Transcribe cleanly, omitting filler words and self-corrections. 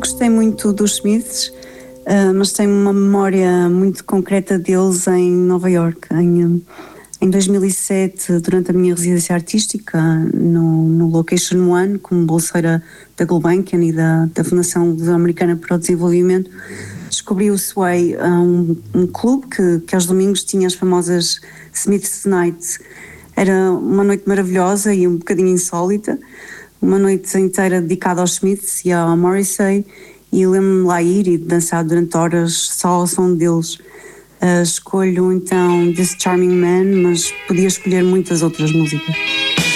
gostei muito dos Smiths, mas tenho uma memória muito concreta deles em Nova York, em 2007, durante a minha residência artística no Location One, como bolseira da Gulbenkian e da Fundação Americana para o Desenvolvimento, descobri o Sway, um clube que aos domingos tinha as famosas Smiths Nights. Era uma noite maravilhosa e um bocadinho insólita, uma noite inteira dedicada aos Smiths e ao Morrissey, e lembro-me de lá ir e de dançar durante horas só ao som deles. Escolho então This Charming Man, mas podia escolher muitas outras músicas.